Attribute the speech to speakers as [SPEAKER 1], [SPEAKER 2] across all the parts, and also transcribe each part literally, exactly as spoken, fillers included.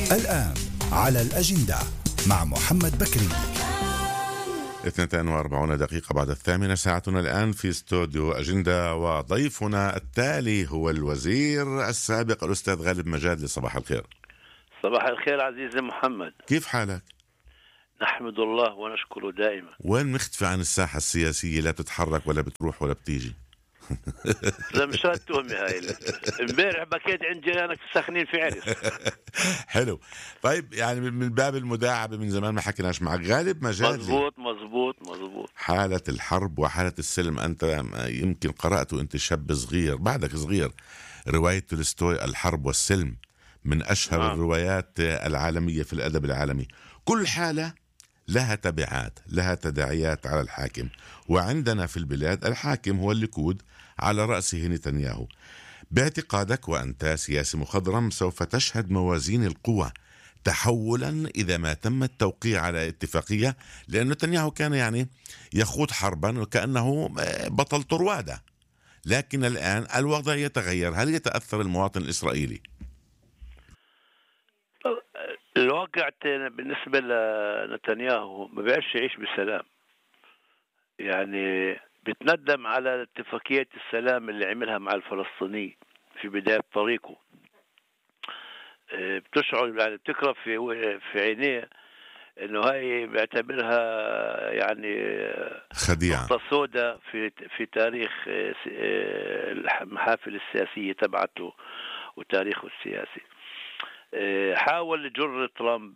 [SPEAKER 1] الآن على الأجندة مع محمد بكري.
[SPEAKER 2] اثنتين وأربعون دقيقة بعد الثامنة، ساعتنا الآن في استوديو أجندة، وضيفنا التالي هو الوزير السابق الأستاذ غالب مجادلي. صباح الخير.
[SPEAKER 3] صباح الخير عزيزي محمد،
[SPEAKER 2] كيف حالك؟
[SPEAKER 3] نحمد الله ونشكره دائما.
[SPEAKER 2] وين مختفي عن الساحة السياسية؟ لا بتتحرك ولا بتروح ولا بتيجي.
[SPEAKER 3] زمشات تومي هاي امبارح بكيت عند جيرانك ساخنين في عرس.
[SPEAKER 2] حلو. طيب يعني من باب المداعبة، من زمان ما حكيناش معك. غالب مجادلي،
[SPEAKER 3] مزبوط مزبوط مزبوط.
[SPEAKER 2] حالة الحرب وحالة السلم، أنت يمكن قرأت وأنت شاب صغير، بعدك صغير، رواية تولستوي الحرب والسلم، من أشهر
[SPEAKER 3] آه.
[SPEAKER 2] الروايات العالمية في الأدب العالمي. كل حالة لها تبعات، لها تداعيات على الحاكم، وعندنا في البلاد الحاكم هو الليكود على رأسه نتنياهو. باعتقادك وأنت سياسي مخضرم، سوف تشهد موازين القوى تحولا إذا ما تم التوقيع على اتفاقية، لأن نتنياهو كان يعني يخوض حربا وكأنه بطل طروادة، لكن الآن الوضع يتغير. هل يتأثر المواطن الإسرائيلي؟
[SPEAKER 3] الواقع بالنسبة لنتنياهو ما بيعرفش يعيش بسلام، يعني بتندم على اتفاقية السلام اللي عملها مع الفلسطينيين في بداية طريقه. بتشعر يعني بتقرأ في في عينيه انه هاي بيعتبرها يعني
[SPEAKER 2] خديعة،
[SPEAKER 3] نقطة سوداء في في تاريخ المحافل السياسية تبعته وتاريخه السياسي. حاول جر ترامب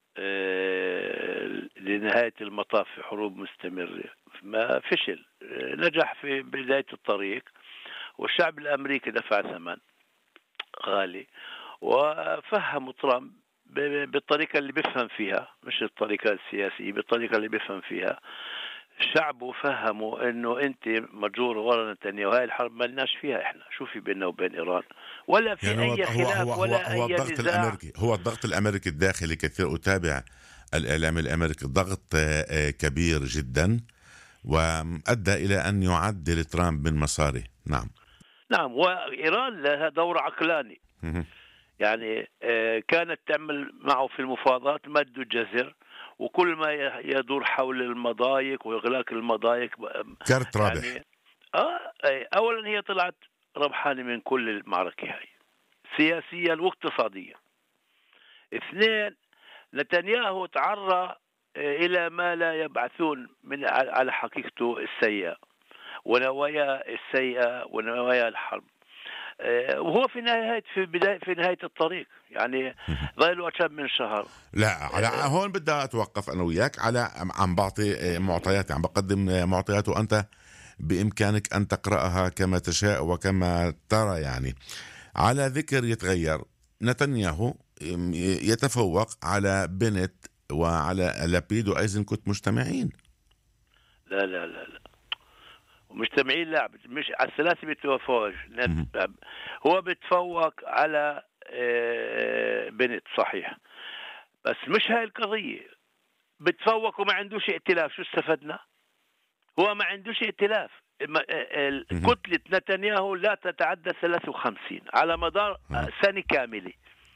[SPEAKER 3] لنهاية المطاف في حروب مستمرة، ما فشل، نجح في بداية الطريق، والشعب الأمريكي دفع ثمن غالي، وفهم ترامب بالطريقة اللي بيفهم فيها، مش الطريقة السياسية، بالطريقة اللي بيفهم فيها. شعبه فهموا انه انت مجور ورا نتنياهو، هاي الحرب ما لناش فيها احنا، شو في بيننا وبين ايران ولا في
[SPEAKER 2] يعني
[SPEAKER 3] اي
[SPEAKER 2] هو
[SPEAKER 3] خلاف
[SPEAKER 2] هو هو
[SPEAKER 3] ولا
[SPEAKER 2] هو
[SPEAKER 3] اي
[SPEAKER 2] الضغط
[SPEAKER 3] نزاع.
[SPEAKER 2] الامريكي، هو الضغط الامريكي الداخلي كثير. اتابع الاعلام الامريكي، ضغط كبير جدا، وادى الى ان يعدل ترامب من مساره. نعم
[SPEAKER 3] نعم، وايران لها دور عقلاني. يعني كانت تعمل معه في المفاوضات مد وجزر، وكل ما يدور حول المضايق واغلاق المضايق
[SPEAKER 2] كارت رابح.
[SPEAKER 3] يعني اه اولا هي طلعت ربحانه من كل المعركه هاي سياسيا واقتصاديا. اثنين، نتنياهو تعرى الى ما لا يبعثون من على حقيقته السيئه ونوايا السيئه ونوايا الحرب، وهو في نهاية في بداية في نهاية الطريق، يعني ظل أكثر من شهر.
[SPEAKER 2] لا على هون بدي أتوقف أنا وياك على عم بعطي معطيات، عم بقدم معطيات، وأنت بإمكانك أن تقرأها كما تشاء وكما ترى. يعني على ذكر يتغير، نتنياهو يتفوق على بنت وعلى لابيد وأيزنكوت مجتمعين.
[SPEAKER 3] لا لا لا لا مجتمعين، لا مش على الثلاثة بيتفوق. هو بيتفوق على بنت صحيح، بس مش هاي القضية. بيتفوق وما عندوش ائتلاف، شو استفدنا؟ هو ما عندوش ائتلاف. كتلة نتنياهو لا تتعدى ثلاثة وخمسين على مدار سنة كاملة،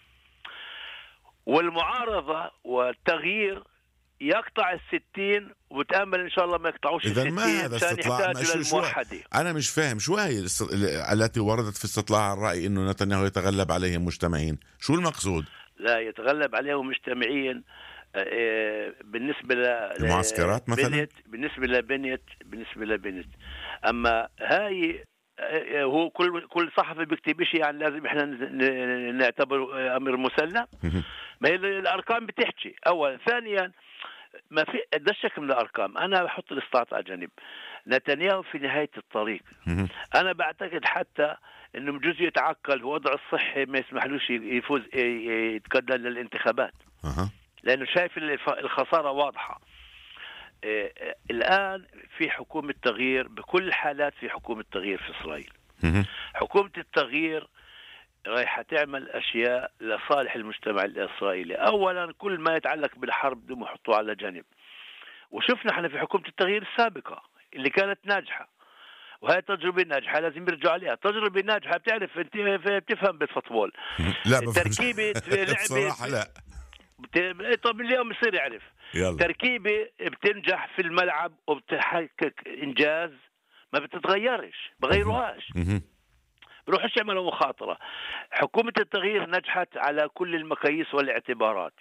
[SPEAKER 3] والمعارضة والتغيير يقطع الستين، وتأمل إن شاء الله ما يقطعوش الستين.
[SPEAKER 2] ما هذا استطلاع؟
[SPEAKER 3] للموحدة.
[SPEAKER 2] أنا مش فاهم شو هي التي وردت في استطلاع الرأي إنه نتنياهو يتغلب عليهم مجتمعين. شو المقصود؟
[SPEAKER 3] لا يتغلب عليهم مجتمعين بالنسبة
[SPEAKER 2] للمعسكرات مثلا،
[SPEAKER 3] بالنسبة لبنت بالنسبة لبنت أما هاي هو كل كل صحفي بيكتب شيء، يعني لازم احنا نعتبر امر مسلم. ما هي الارقام بتحكي. اولا، ثانيا، ما في ده شك من الارقام. انا بحط الاستعطاء على جنب. نتنياهو في نهايه الطريق. انا بعتقد حتى انه بجوز يتعقل، وضع الصحي ما يسمحلوش يفوز يتقدم للانتخابات، لانه شايف الخساره واضحه. الآن في حكومة تغيير، بكل الحالات في حكومة تغيير في إسرائيل. حكومة التغيير رايحة تعمل أشياء لصالح المجتمع الإسرائيلي. أولا، كل ما يتعلق بالحرب دم يحطوه على جانب. وشفنا احنا في حكومة التغيير السابقة اللي كانت ناجحة، وهي تجربة ناجحة لازم يرجعوا عليها. تجربة ناجحة، بتعرف انت بتفهم بالفوتبول.
[SPEAKER 2] لا
[SPEAKER 3] تركيبة لعبة
[SPEAKER 2] لا
[SPEAKER 3] بت... طب اليوم يصير يعرف
[SPEAKER 2] يلا.
[SPEAKER 3] تركيبة بتنجح في الملعب وبتحقق إنجاز ما بتتغيرش، بغيروهاش، بروحش يعملوا مخاطرة. حكومة التغيير نجحت على كل المقاييس والاعتبارات.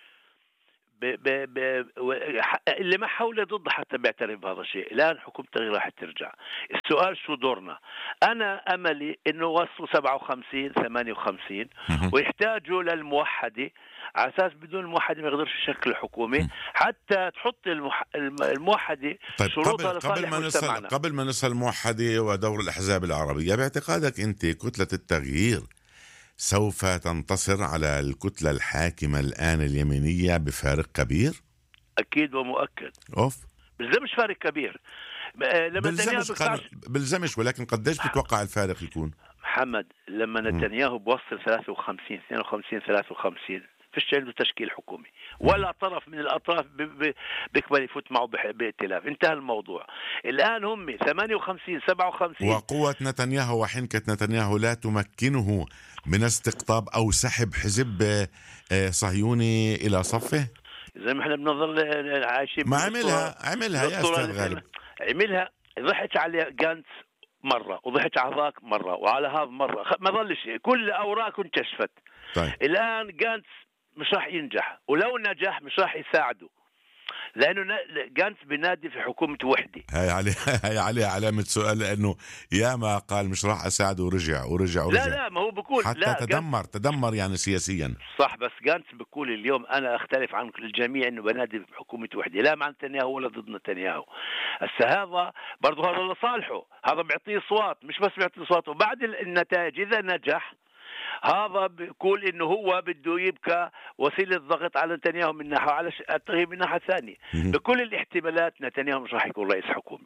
[SPEAKER 3] ب ب ب اللي ما حول ضد حتى بيعترف بهذا الشيء. الآن حكومة التغيير راح ترجع. السؤال شو دورنا؟ أنا أملي إنه وصلوا سبعة وخمسين ثمانية وخمسين ويحتاجوا للموحدة، على أساس بدون الموحدة ما يقدرش يشكل حكومة، حتى تحط المح... الموحدة
[SPEAKER 2] طيب
[SPEAKER 3] شروطها
[SPEAKER 2] قبل, قبل ما نصل قبل ما نصل الموحدة ودور الأحزاب العربية، باعتقادك أنت كتلة التغيير سوف تنتصر على الكتلة الحاكمة الآن اليمينية بفارق كبير؟
[SPEAKER 3] أكيد ومؤكد.
[SPEAKER 2] أوف.
[SPEAKER 3] بالزمش فارق كبير. لما
[SPEAKER 2] بالزمش, قن... بالزمش ولكن قديش بتوقع الفارق يكون؟
[SPEAKER 3] محمد لما نتنياهو بوصل ثلاثة وخمسين اثنين وخمسين ثلاثة وخمسين فيش عنده تشكيل حكومي، ولا طرف من الأطراف بيقبل يفوت معه بائتلاف، انتهى الموضوع. الآن هم ثمانية وخمسين سبعة وخمسين،
[SPEAKER 2] وقوة نتنياهو وحنكة نتنياهو لا تمكنه من استقطاب أو سحب حزب صهيوني إلى صفه.
[SPEAKER 3] زي ما احنا بنظل عايشين.
[SPEAKER 2] ما عملها عملها يا أستاذ غالب،
[SPEAKER 3] عملها. ضحك على جانتس مرة وضحك على ذاك مرة وعلى هذا مرة، ما ظلش، كل أوراق انكشفت.
[SPEAKER 2] طيب.
[SPEAKER 3] الآن جانتس مش راح ينجح، ولو نجح مش راح يساعده، لأنه جانتس بينادي في حكومة وحدة.
[SPEAKER 2] هاي عليه هاي عليه علامة سؤال، لأنه يا ما قال مش راح أساعده ورجع ورجع ورجع.
[SPEAKER 3] لا لا ما هو بقول
[SPEAKER 2] حتى
[SPEAKER 3] لا
[SPEAKER 2] تدمر تدمر يعني سياسيا.
[SPEAKER 3] صح، بس جانتس بقول اليوم أنا أختلف عن الجميع إنه بنادي بحكومة وحدة، لا مع نتنياهو ولا ضد نتنياهو. هسه هذا برضه هذا لصالحه، هذا بيعطيه صوت، مش بس بيعطيه صوت. وبعد النتائج إذا نجح هذا بيقول انه هو بده يبقى وسيله ضغط على نتنياهو من ناحيه، على التغيير من ناحيه ثانيه. بكل الاحتمالات نتنياهو مش راح يكون رئيس حكومي.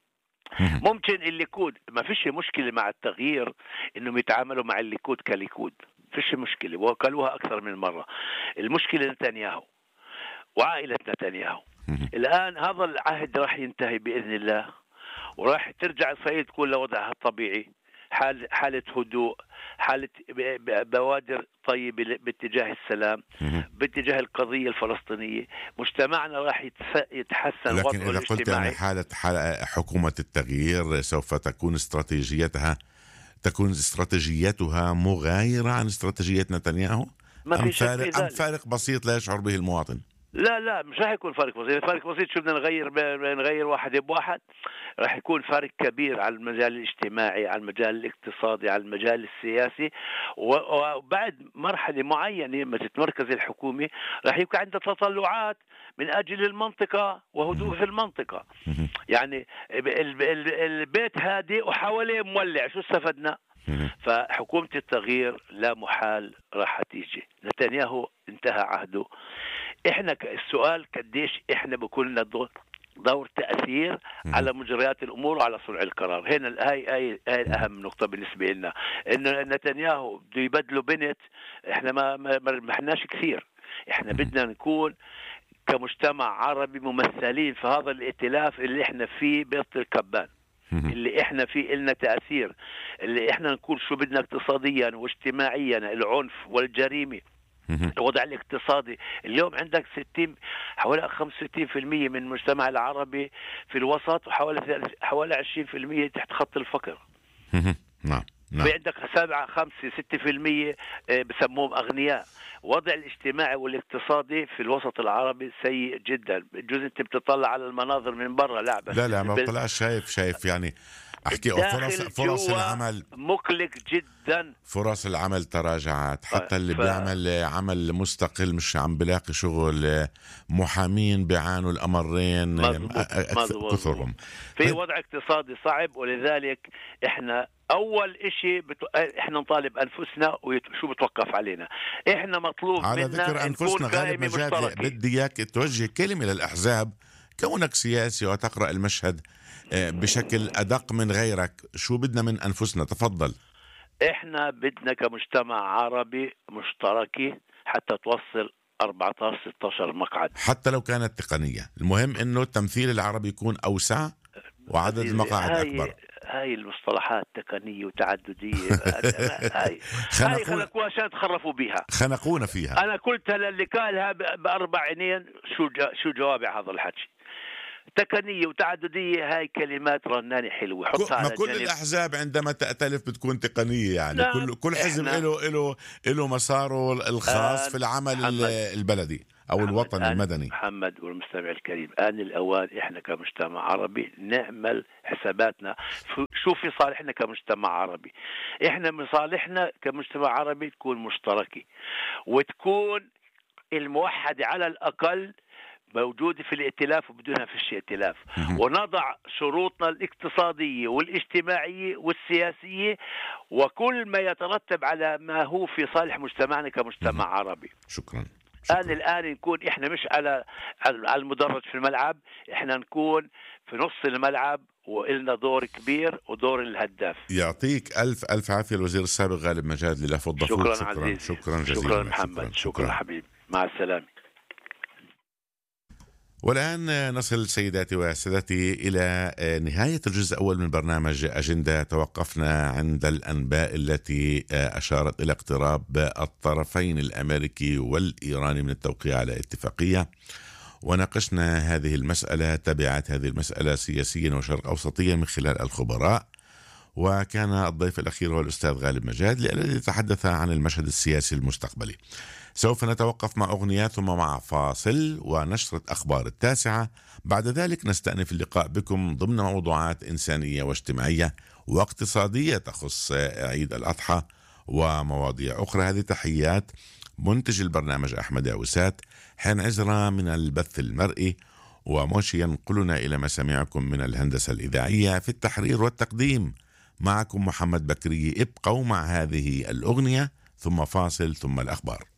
[SPEAKER 3] ممكن الليكود، ما فيش مشكله مع التغيير انهم يتعاملوا مع الليكود كليكود، فيش مشكله، وقالوها اكثر من مره. المشكله نتنياهو وعائله نتنياهو. الان هذا العهد راح ينتهي باذن الله، وراح ترجع اسرائيل تكون لوضعها الطبيعي، حال حالة هدوء، حالة بوادر طيبة باتجاه السلام، باتجاه القضية الفلسطينية. مجتمعنا راح يتحسن.
[SPEAKER 2] لكن إذا قلت يعني حالة, حالة حكومة التغيير سوف تكون استراتيجيتها تكون استراتيجيتها مغايرة عن استراتيجية نتنياهو، أم فارق, أم فارق بسيط لا يشعر به المواطن؟
[SPEAKER 3] لا لا مش راح يكون فارق بسيط. فارق بسيط شو بدنا نغير؟ نغير واحد بواحد. راح يكون فارق كبير على المجال الاجتماعي، على المجال الاقتصادي، على المجال السياسي. وبعد مرحلة معينة ما تتمركز الحكومة راح يبقى عندها تطلعات من أجل المنطقة وهدوء في المنطقة. يعني البيت هادئ وحواليه مولع، شو استفدنا؟ فحكومة التغيير لا محال راح تيجي. نتنياهو انتهى عهده. احنا السؤال قديش احنا بكون لنا دور, دور تأثير على مجريات الامور وعلى صنع القرار. هنا هاي هاي هاي اهم نقطة بالنسبة لنا، انه نتنياهو بده يبدلوا بنت. احنا ما ما احناش كثير، احنا بدنا نكون كمجتمع عربي ممثلين في هذا الائتلاف اللي احنا فيه بيض الكبان، اللي احنا فيه لنا تأثير، اللي احنا نكون شو بدنا اقتصاديا واجتماعيا، العنف والجريمة، الوضع الاقتصادي. اليوم عندك ستين حوالي خمسة وستين بالمئة من المجتمع العربي في الوسط، وحوالي حوالي عشرين بالمئة تحت خط الفقر.
[SPEAKER 2] نعم نعم.
[SPEAKER 3] في عندك سبعة خمسة ستة بالمئة بسموهم أغنياء. وضع الاجتماعي والاقتصادي في الوسط العربي سيء جدا. جزء انت بتطلع على المناظر من برا، لا بس
[SPEAKER 2] لا لا ما بطلعش، شايف شايف يعني احكي فرص فرص العمل
[SPEAKER 3] مقلق جدا.
[SPEAKER 2] فرص العمل تراجعت، حتى اللي ف... بيعمل عمل مستقل مش عم بلاقي شغل، محامين بيعانوا الامرين كثرهم.
[SPEAKER 3] في وضع اقتصادي صعب، ولذلك احنا اول اشي بت... احنا نطالب انفسنا وشو بتوقف علينا. احنا مطلوب
[SPEAKER 2] على
[SPEAKER 3] منا
[SPEAKER 2] ذكر انفسنا غالب مجاد، بدي اياك توجه كلمة للاحزاب كونك سياسي وتقرأ المشهد بشكل أدق من غيرك. شو بدنا من أنفسنا؟ تفضل.
[SPEAKER 3] إحنا بدنا كمجتمع عربي مشتركي حتى توصل أربعة عشر ستة عشر مقعد،
[SPEAKER 2] حتى لو كانت تقنية. المهم إنه التمثيل العربي يكون أوسع وعدد المقاعد
[SPEAKER 3] هاي
[SPEAKER 2] أكبر.
[SPEAKER 3] هاي المصطلحات تقنية وتعددية هاي هاي خلقوها عشان تخرفوا بيها،
[SPEAKER 2] خنقونا فيها.
[SPEAKER 3] أنا قلت للي قالها بأربع عينين شو شو جوابي هذا الحكي. تقنية وتعددية هاي كلمات رنانة حلوة حطها
[SPEAKER 2] ما
[SPEAKER 3] على
[SPEAKER 2] كل
[SPEAKER 3] جانب.
[SPEAKER 2] الأحزاب عندما تأتلف بتكون تقنية يعني.
[SPEAKER 3] نعم.
[SPEAKER 2] كل كل حزب له له له مساره الخاص
[SPEAKER 3] آن
[SPEAKER 2] في العمل
[SPEAKER 3] محمد
[SPEAKER 2] البلدي أو الوطني المدني.
[SPEAKER 3] محمد والمستمع الكريم، آن الأوان إحنا كمجتمع عربي نعمل حساباتنا شو في صالحنا كمجتمع عربي. إحنا مصالحنا كمجتمع عربي تكون مشتركة، وتكون الموحدة على الأقل موجودة في الائتلاف وبدونها في الشيء ائتلاف، ونضع شروطنا الاقتصادية والاجتماعية والسياسية وكل ما يترتب على ما هو في صالح مجتمعنا كمجتمع عربي.
[SPEAKER 2] شكرا.
[SPEAKER 3] الآن الآن نكون إحنا مش على على المدرج في الملعب، إحنا نكون في نص الملعب وإلنا دور كبير ودور الهداف.
[SPEAKER 2] يعطيك ألف ألف عافية الوزير السابق غالب مجاد للعفو الضفوف.
[SPEAKER 3] شكرا,
[SPEAKER 2] شكرا
[SPEAKER 3] عزيزي.
[SPEAKER 2] شكرا جزيلا.
[SPEAKER 3] شكرا محمد. شكرا, شكرا حبيبي، مع السلامة.
[SPEAKER 2] والآن نصل سيداتي وسادتي إلى نهاية الجزء الأول من برنامج أجندة. توقفنا عند الأنباء التي أشارت إلى اقتراب الطرفين الأمريكي والإيراني من التوقيع على اتفاقية، وناقشنا هذه المسألة، تبعات هذه المسألة سياسيا وشرق أوسطيا من خلال الخبراء. وكان الضيف الأخير هو الأستاذ غالب مجاد الذي يتحدث عن المشهد السياسي المستقبلي. سوف نتوقف مع أغنية ثم مع فاصل ونشرة أخبار التاسعة. بعد ذلك نستأنف اللقاء بكم ضمن موضوعات إنسانية واجتماعية واقتصادية تخص عيد الأضحى ومواضيع أخرى. هذه تحيات منتج البرنامج أحمد عوسات، حين عزرا من البث المرئي، وموشي ينقلنا إلى مسامعكم من الهندسة الإذاعية. في التحرير والتقديم معكم محمد بكري. ابقوا مع هذه الأغنية ثم فاصل ثم الأخبار.